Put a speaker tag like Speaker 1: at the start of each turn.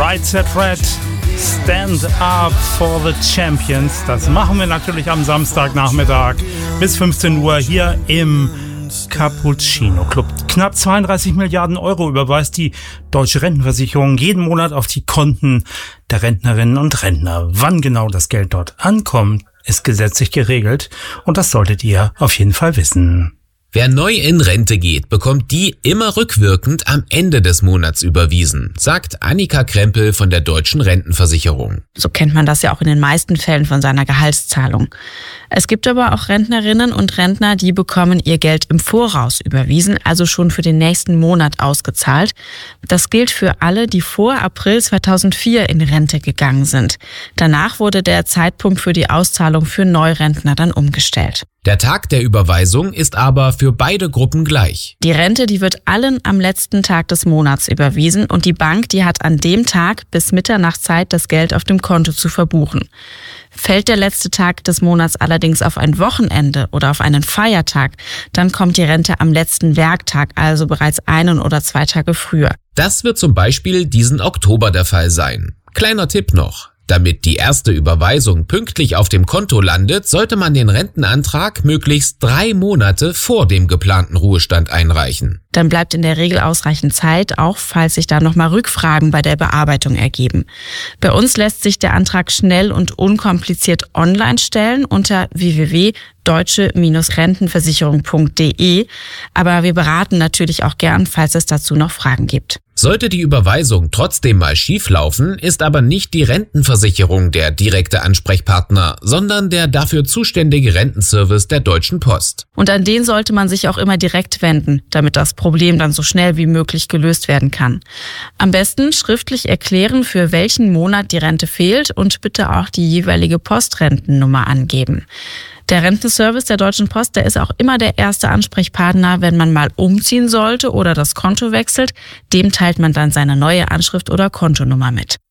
Speaker 1: Right Set Red, Stand Up for the Champions. Das machen wir natürlich am Samstagnachmittag bis 15 Uhr hier im Cappuccino Club. Knapp 32 Milliarden Euro überweist die Deutsche Rentenversicherung jeden Monat auf die Konten der Rentnerinnen und Rentner. Wann genau das Geld dort ankommt, ist gesetzlich geregelt und das solltet ihr auf jeden Fall wissen.
Speaker 2: Wer neu in Rente geht, bekommt die immer rückwirkend am Ende des Monats überwiesen, sagt Annika Krempel von der Deutschen Rentenversicherung.
Speaker 3: So kennt man das ja auch in den meisten Fällen von seiner Gehaltszahlung. Es gibt aber auch Rentnerinnen und Rentner, die bekommen ihr Geld im Voraus überwiesen, also schon für den nächsten Monat ausgezahlt. Das gilt für alle, die vor April 2004 in Rente gegangen sind. Danach wurde der Zeitpunkt für die Auszahlung für Neurentner dann umgestellt.
Speaker 2: Der Tag der Überweisung ist aber für beide Gruppen gleich.
Speaker 3: Die Rente, die wird allen am letzten Tag des Monats überwiesen und die Bank, die hat an dem Tag bis Mitternacht Zeit, das Geld auf dem Konto zu verbuchen. Fällt der letzte Tag des Monats allerdings auf ein Wochenende oder auf einen Feiertag, dann kommt die Rente am letzten Werktag, also bereits 1 oder 2 Tage früher.
Speaker 2: Das wird zum Beispiel diesen Oktober der Fall sein. Kleiner Tipp noch. Damit die erste Überweisung pünktlich auf dem Konto landet, sollte man den Rentenantrag möglichst 3 Monate vor dem geplanten Ruhestand einreichen.
Speaker 3: Dann bleibt in der Regel ausreichend Zeit, auch falls sich da nochmal Rückfragen bei der Bearbeitung ergeben. Bei uns lässt sich der Antrag schnell und unkompliziert online stellen unter www.deutsche-rentenversicherung.de. Aber wir beraten natürlich auch gern, falls es dazu noch Fragen gibt.
Speaker 2: Sollte die Überweisung trotzdem mal schief laufen, ist aber nicht die Rentenversicherung der direkte Ansprechpartner, sondern der dafür zuständige Rentenservice der Deutschen Post.
Speaker 3: Und an den sollte man sich auch immer direkt wenden, damit das Problem dann so schnell wie möglich gelöst werden kann. Am besten schriftlich erklären, für welchen Monat die Rente fehlt und bitte auch die jeweilige Postrentennummer angeben. Der Rentenservice der Deutschen Post, der ist auch immer der erste Ansprechpartner, wenn man mal umziehen sollte oder das Konto wechselt. Dem teilt man dann seine neue Anschrift oder Kontonummer mit.